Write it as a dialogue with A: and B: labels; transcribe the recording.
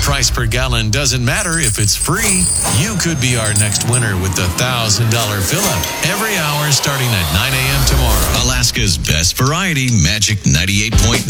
A: price per gallon doesn't matter if it's free. You could be our next winner with the $1,000 fill-up every hour starting at 9 a.m. tomorrow.
B: Alaska's best variety, Magic 98.9.